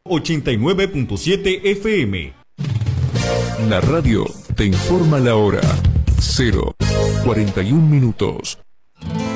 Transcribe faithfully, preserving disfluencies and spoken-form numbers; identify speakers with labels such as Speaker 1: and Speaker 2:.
Speaker 1: ochenta y nueve punto siete F M.
Speaker 2: La radio te informa la hora. Cero, cuarenta y un minutos.